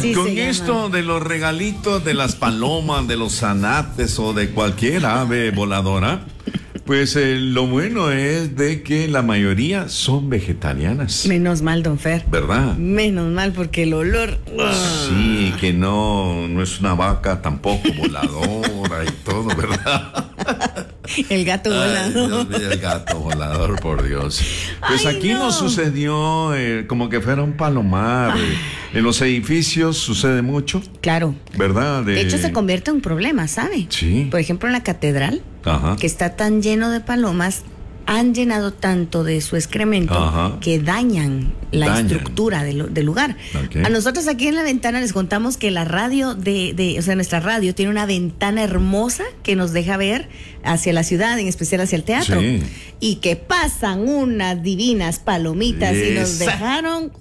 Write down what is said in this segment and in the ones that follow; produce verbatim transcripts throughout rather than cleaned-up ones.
Así Con se esto llama. de los regalitos de las palomas, de los zanates o de cualquier ave voladora, pues eh, lo bueno es de que la mayoría son vegetarianas. Menos mal, don Fer. ¿Verdad? Menos mal, porque el olor... Sí, que no, no es una vaca tampoco voladora y todo, ¿verdad? El gato Ay, volador. Dios mío, el gato volador, por Dios. Pues Ay, aquí no. nos sucedió eh, como que fuera un palomar. eh. En los edificios sucede mucho, Claro. ¿verdad? De hecho, se convierte en un problema, ¿sabe? Sí. Por ejemplo, en la catedral, Ajá. que está tan lleno de palomas, han llenado tanto de su excremento Ajá. que dañan la Dañan. estructura del, del lugar. Ok. A nosotros aquí en la ventana les contamos que la radio de, de, o sea, nuestra radio tiene una ventana hermosa que nos deja ver hacia la ciudad, en especial hacia el teatro. Sí. Y que pasan unas divinas palomitas y nos Esa. dejaron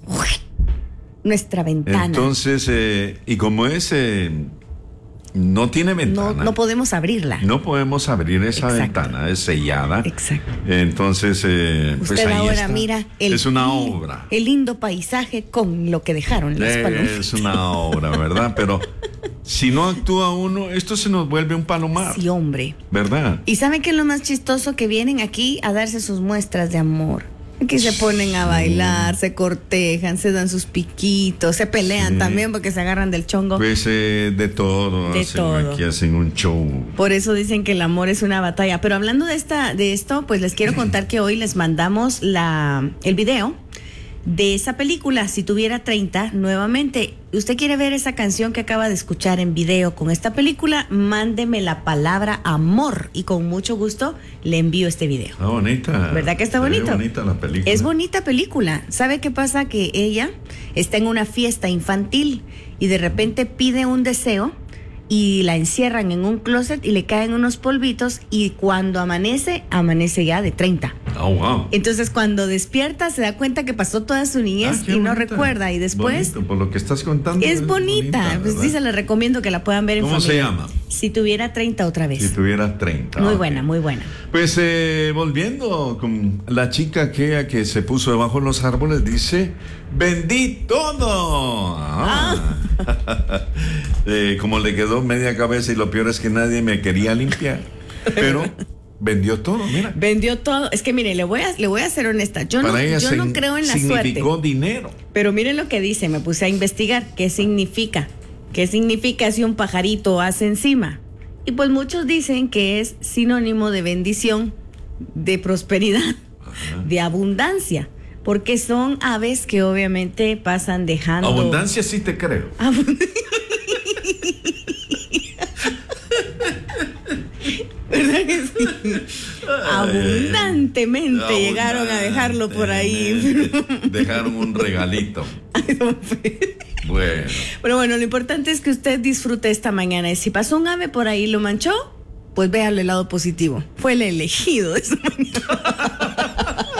nuestra ventana. Entonces, eh, y como ese no tiene no, ventana, no podemos abrirla. no podemos abrir esa Exacto. ventana, es sellada. Exacto. Entonces, eh, pues Usted ahí ahora está. mira el, es una obra. el lindo paisaje con lo que dejaron las palomas. Es una obra, ¿verdad? Pero si no actúa uno, esto se nos vuelve un palomar, Sí, hombre. ¿verdad? ¿Y saben qué es lo más chistoso? Que vienen aquí a darse sus muestras de amor. Aquí se ponen a bailar, se cortejan, se dan sus piquitos, se pelean Sí. también porque se agarran del chongo. Pues eh, de todo, De hacen todo. aquí hacen un show. Por eso dicen que el amor es una batalla. Pero hablando de esta, de esto, pues les quiero contar que hoy les mandamos la, el video de esa película, Si tuviera treinta, nuevamente. ¿Usted quiere ver esa canción que acaba de escuchar en video con esta película? Mándeme la palabra amor y con mucho gusto le envío este video. Está bonita. ¿Verdad que está Se ve bonito? bonita la película. Es bonita película. ¿Sabe qué pasa? Que ella está en una fiesta infantil y de repente pide un deseo y la encierran en un closet y le caen unos polvitos y cuando amanece, amanece ya de treinta. Oh, wow. Entonces cuando despierta se da cuenta que pasó toda su niñez Ah, qué y no bonita. recuerda y después... Bonito, por lo que estás contando. Es bonita, pues ¿verdad? sí se la recomiendo que la puedan ver en ¿Cómo se familia. llama? Si tuviera treinta otra vez. Si tuvieras treinta. Muy ok. buena, muy buena. Pues eh, volviendo con la chica aquella que se puso debajo de los árboles, dice, vendí todo. Ah. Eh, como le quedó media cabeza y lo peor es que nadie me quería limpiar. Pero vendió todo, mira. Vendió todo. Es que mire, le voy a, le voy a ser honesta. Yo, no, Para ella yo no sign- creo en la suerte. significó dinero. Pero miren lo que dice, me puse a investigar. ¿Qué significa? ¿Qué significa si un pajarito hace encima? Y pues muchos dicen que es sinónimo de bendición, de prosperidad, Ajá. de abundancia. Porque son aves que obviamente pasan dejando... Abundancia sí te creo. ¿Verdad que sí? Abundantemente Abundante. llegaron a dejarlo por ahí. Dejaron un regalito. Ay, don Fer. Bueno. Pero bueno, lo importante es que usted disfrute esta mañana. Y si pasó un ave por ahí y lo manchó, pues véale el lado positivo. Fue el elegido de esa mañana.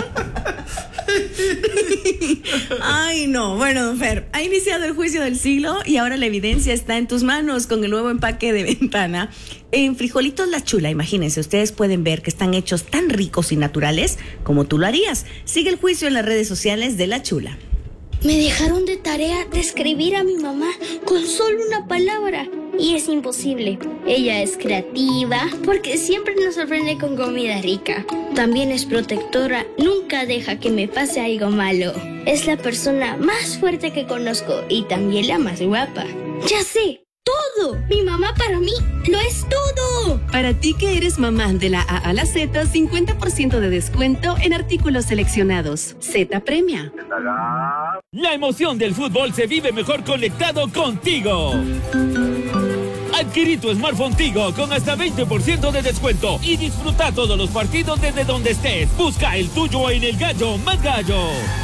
Ay, no. Bueno, don Fer, ha iniciado el juicio del siglo y ahora la evidencia está en tus manos con el nuevo empaque de Ventana. En Frijolitos La Chula, imagínense, ustedes pueden ver que están hechos tan ricos y naturales como tú lo harías. Sigue el juicio en las redes sociales de La Chula. Me dejaron de tarea describir a mi mamá con solo una palabra. Y es imposible. Ella es creativa porque siempre nos sorprende con comida rica. También es protectora, nunca deja que me pase algo malo. Es la persona más fuerte que conozco y también la más guapa. ¡Ya sé! ¡Todo! Mi mamá para mí lo es todo. Para ti que eres mamá de la A a la Z, cincuenta por ciento de descuento en artículos seleccionados. Z premia. La emoción del fútbol se vive mejor conectado contigo. Adquirí tu smartphone Tigo con hasta veinte por ciento de descuento y disfruta todos los partidos desde donde estés. Busca el tuyo en el Gallo Más Gallo.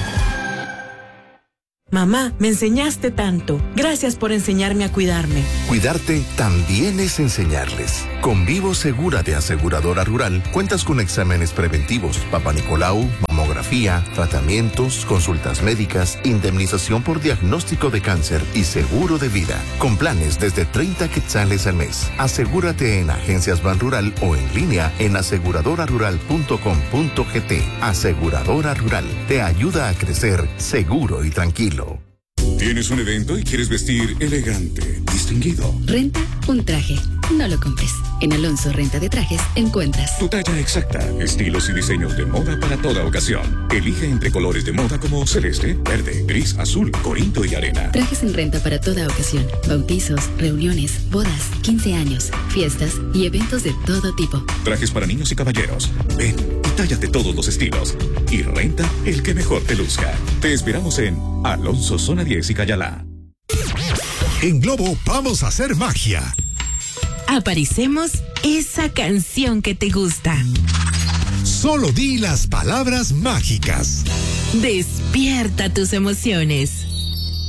Mamá, me enseñaste tanto. Gracias por enseñarme a cuidarme. Cuidarte también es enseñarles. Con Vivo Segura de Aseguradora Rural, cuentas con exámenes preventivos, Papá Nicolau, mamografía, tratamientos, consultas médicas, indemnización por diagnóstico de cáncer y seguro de vida. Con planes desde treinta quetzales al mes. Asegúrate en Agencias Ban Rural o en línea en aseguradora rural punto com punto gt. Aseguradora Rural te ayuda a crecer seguro y tranquilo. ¿Tienes un evento y quieres vestir elegante, distinguido? Renta un traje. No lo compres. En Alonso Renta de Trajes encuentras tu talla exacta, estilos y diseños de moda para toda ocasión. Elige entre colores de moda como celeste, verde, gris, azul, corinto y arena. Trajes en renta para toda ocasión. Bautizos, reuniones, bodas, quince años, fiestas y eventos de todo tipo. Trajes para niños y caballeros. Ven y tállate todos los estilos. Y renta el que mejor te luzca. Te esperamos en Alonso Zona diez y Cayalá. En Globo vamos a hacer magia. Aparecemos esa canción que te gusta. Solo di las palabras mágicas. Despierta tus emociones.